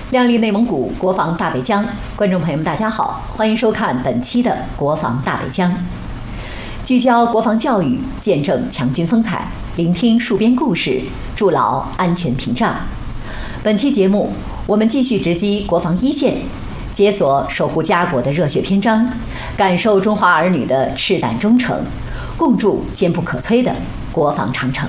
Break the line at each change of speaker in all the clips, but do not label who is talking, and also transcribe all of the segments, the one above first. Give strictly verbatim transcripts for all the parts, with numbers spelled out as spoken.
亮丽内蒙古，国防大北疆。观众朋友们，大家好，欢迎收看本期的国防大北疆。聚焦国防教育，见证强军风采，聆听戍边故事，筑牢安全屏障。本期节目，我们继续直击国防一线，解锁守护家国的热血篇章，感受中华儿女的赤胆忠诚，共筑坚不可摧的国防长城。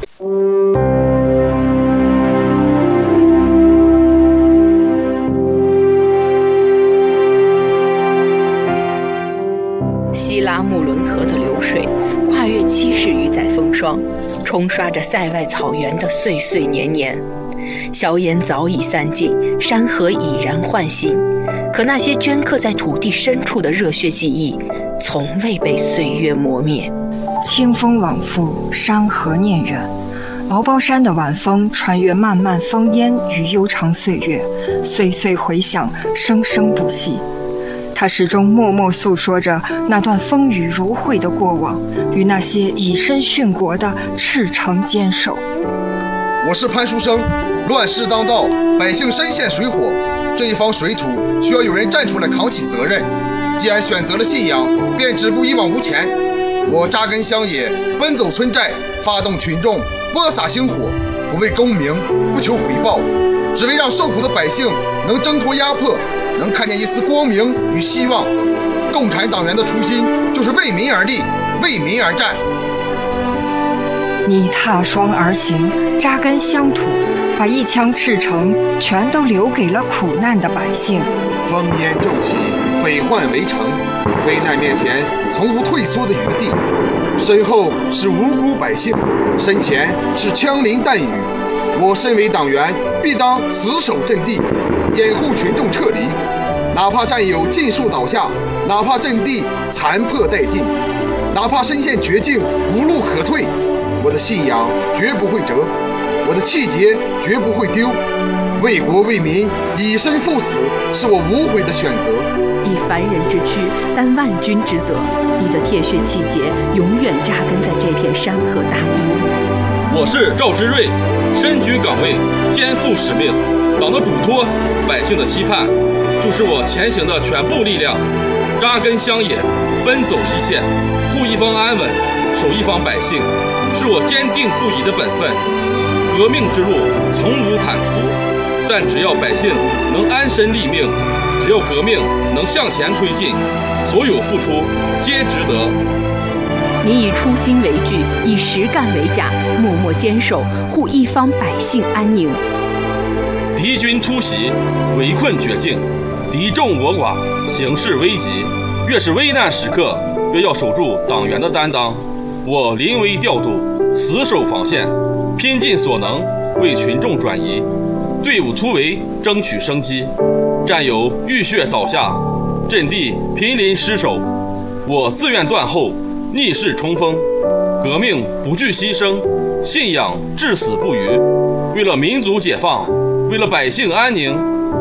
西拉木伦河的流水跨越七十余载风霜，冲刷着塞外草原的岁岁年年。硝烟早已散尽，山河已然换新，可那些镌刻在土地深处的热血记忆从未被岁月磨灭。
清风往复，山河念远。敖包山的晚风穿越漫漫烽烟与悠长岁月，岁岁回响，生生不息。它始终默默诉说着那段风雨如晦的过往，与那些以身殉国的赤诚坚守。
我是潘书生，乱世当道，百姓深陷水火，这一方水土需要有人站出来扛起责任。既然选择了信仰，便止步一往无前。我扎根乡野，奔走村寨，发动群众，播撒星火，不为功名，不求回报，只为让受苦的百姓能挣脱压迫，能看见一丝光明与希望。共产党员的初心就是为民而立，为民而战。
你踏霜而行，扎根乡土，把一腔赤诚全都留给了苦难的百姓。
烽烟骤起，匪患围城，危难面前从无退缩的余地。身后是无辜百姓，身前是枪林弹雨。我身为党员，必当死守阵地，掩护群众撤离，哪怕战友尽数倒下，哪怕阵地残破殆尽，哪怕身陷绝境无路可退，我的信仰绝不会折，我的气节绝不会丢。为国为民，以身赴死，是我无悔的选择。
以凡人之躯担万军之责，你的铁血气节永远扎根在这片山河大地。
我是赵之瑞，身居岗位，肩负使命，党的嘱托，百姓的期盼，就是我前行的全部力量。扎根乡野，奔走一线，护一方安稳，守一方百姓，是我坚定不移的本分。革命之路从无坦途，但只要百姓能安身立命，只要革命能向前推进，所有付出皆值得。
你以初心为据，以实干为甲，默默坚守，护一方百姓安宁。
敌军突袭，围困绝境，敌众我寡，形势危急。越是危难时刻，越要守住党员的担当。我临危调度，死守防线，拼尽所能为群众转移。队伍突围，争取生机；战友浴血倒下，阵地濒临失守。我自愿断后，逆势冲锋，革命不惧牺牲，信仰至死不渝。为了民族解放，为了百姓安宁，